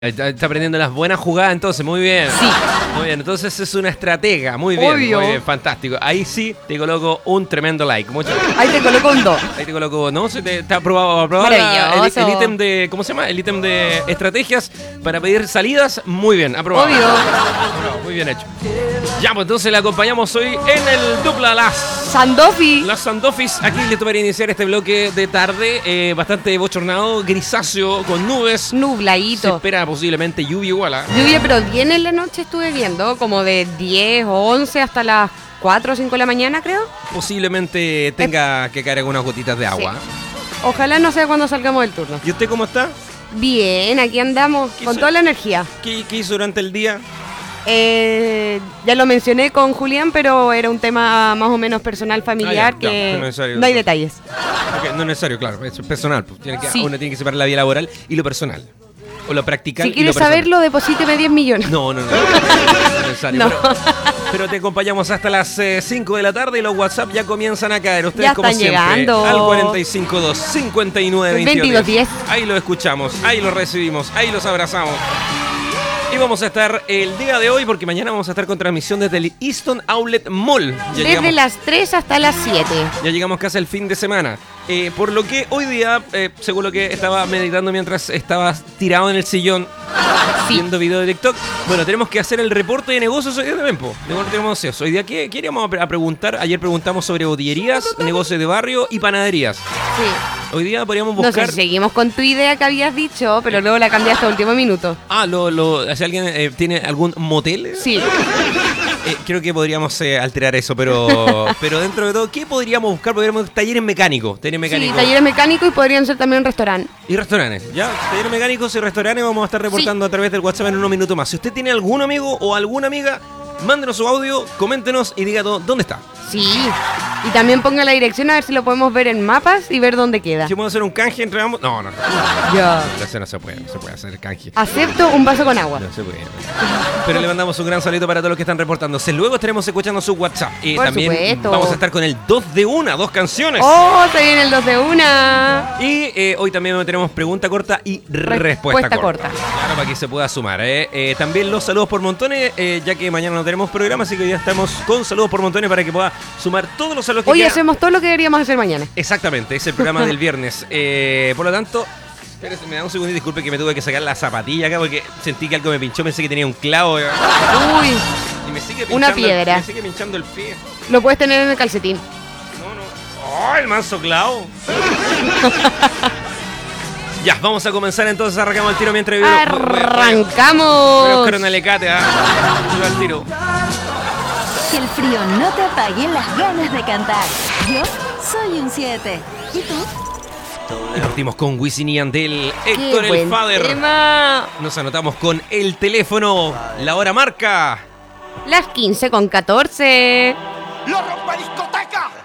Está aprendiendo las buenas jugadas, entonces, muy bien. Sí. Muy bien, entonces es una estratega, muy bien, Obvio. muy bien, fantástico. Ahí sí te coloco un tremendo like. Ahí te coloco un 2. Ahí te coloco, ¿no? Se te ha aprobado Maravilloso. el ítem de, ¿cómo se llama? El ítem de estrategias para pedir salidas, muy bien, aprobado. Obvio. Aprobado, muy bien hecho. Ya, pues entonces le acompañamos hoy en el Dupla Sandofi. Las Sandofis, aquí listo para iniciar este bloque de tarde, bastante bochornado, grisáceo, con nubes. Se Nubladito. espera posiblemente lluvia igual, ¿ah? Lluvia, pero bien en la noche estuve viendo, como de 10 o 11 hasta las 4 o 5 de la mañana, creo. Posiblemente tenga que caer algunas gotitas de agua. Ojalá no sea cuando salgamos del turno. ¿Y usted cómo está? Bien, aquí andamos, ¿Qué con hizo? toda la energía. ¿Qué hizo durante el día? Ya lo mencioné con Julián, pero era un tema más o menos personal, familiar, ya, que no es necesario. no hay detalles. Ok, no es necesario, claro, es personal. Pues, Sí. Uno tiene que separar la vida laboral y lo personal. O lo practical Si y quieres lo personal. saberlo, deposíteme 10 millones. No es necesario. No. Pero te acompañamos hasta las 5 de la tarde y los WhatsApp ya comienzan a caer. Ustedes, Ya como están siempre, llegando. al 452 59 2210. Ahí lo escuchamos, ahí lo recibimos, ahí los abrazamos. Y vamos a estar el día de hoy, porque mañana vamos a estar con transmisión desde el Easton Outlet Mall. Ya Desde las 3 hasta las 7. Ya llegamos casi al fin de semana. Por lo que hoy día, según lo que estaba meditando mientras estabas tirado en el sillón viendo video de TikTok, bueno, tenemos que hacer el reporte de negocios hoy día también, po. Tenemos eso. Hoy día, ¿qué queríamos a preguntar? Ayer preguntamos sobre botillerías, negocios de barrio y panaderías. Sí. Hoy día podríamos No buscar... sé si seguimos con tu idea que habías dicho, pero luego la cambiaste a último minuto. Si alguien tiene algún motel... Sí. Creo que podríamos alterar eso, pero dentro de todo, ¿qué podríamos buscar? Podríamos talleres mecánicos. Sí, talleres mecánicos y podrían ser también restaurantes. Y restaurantes, ¿ya? Talleres mecánicos y restaurantes vamos a estar reportando a través del WhatsApp en unos minutos más. Si usted tiene algún amigo o alguna amiga, mándenos su audio, coméntenos y diga dónde está. Sí. Y también ponga la dirección a ver si lo podemos ver en mapas y ver dónde queda. ¿Si podemos hacer un canje entre ambos? No. Ya. Eso no se puede hacer canje. Acepto un vaso con agua. No se puede. Pero le mandamos un gran saludo para todos los que están reportándose. Luego estaremos escuchando su WhatsApp. Y Por también supuesto. vamos a estar con el 2 de 1, 2 canciones. ¡Oh! Se viene el 2 de 1. Y hoy también tenemos pregunta corta y respuesta corta. Claro, para que se pueda sumar. También los saludos por montones, ya que mañana no tenemos programa, así que ya estamos con saludos por montones para que pueda sumar todos los saludos que Hoy quiera. hacemos todo lo que deberíamos hacer mañana. Exactamente, es el programa del viernes. Por lo tanto, espérese, me da un segundo y disculpe que me tuve que sacar la zapatilla acá porque sentí que algo me pinchó, pensé que tenía un clavo. Uy, Y me sigue pinchando, una piedra. Me sigue pinchando el pie. lo puedes tener en el calcetín. No. ¡Oh, el manso clavo! Ya, vamos a comenzar entonces, arrancamos el tiro mientras... ¡Arrancamos! Pero un alicate, Yo al tiro. Que el frío no te apague las ganas de cantar. Yo soy un 7. ¿Y tú? Y partimos con Wisin y Yandel, ¡Qué Héctor el buen Father. tema! Nos anotamos con el teléfono, la hora marca. Las 15:14. Lo rompa